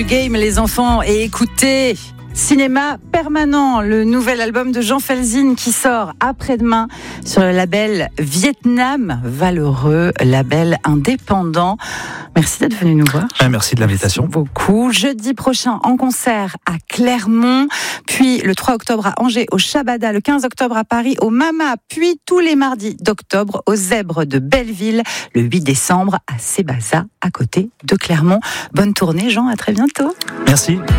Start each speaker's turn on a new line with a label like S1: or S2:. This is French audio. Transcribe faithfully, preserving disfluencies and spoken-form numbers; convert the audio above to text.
S1: Game les enfants et écoutez Cinéma Permanent, le nouvel album de Jean Felzine qui sort après-demain sur le label Vietnam Valeureux, label indépendant. Merci d'être venu nous voir.
S2: Ah, merci de l'invitation.
S1: Merci beaucoup. Jeudi prochain en concert à Clermont, puis le trois octobre à Angers au Shabada, le quinze octobre à Paris au Mama, puis tous les mardis d'octobre aux Zèbres de Belleville, le huit décembre à Sébaza à côté de Clermont. Bonne tournée Jean, à très bientôt.
S2: Merci.